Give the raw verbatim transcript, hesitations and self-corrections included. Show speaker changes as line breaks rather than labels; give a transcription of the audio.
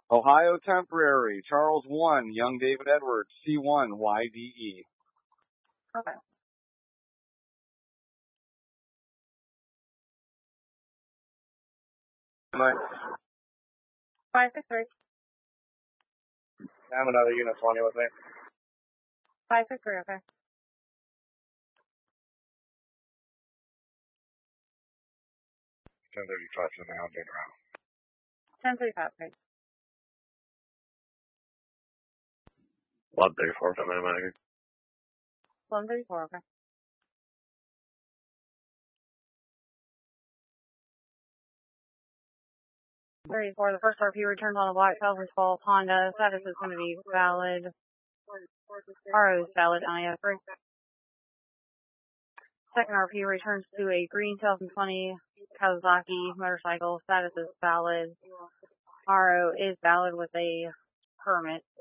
Ohio temporary, Charles one, Young David Edwards, C one, Y D E.
Okay.
Nice.
five six three.
I have another unit twenty with me.
five six three, okay.
ten thirty-five to the now, date around.
ten thirty-five, okay.
eleven thirty-four, coming in, manager.
eleven thirty-four, okay. thirty-four, the first R P returns on a black Falcon Falls Honda. Status is going to be valid. R O is valid, I F. Second R P returns to a green two thousand twenty Kawasaki motorcycle. Status is valid. R O is valid with a permit.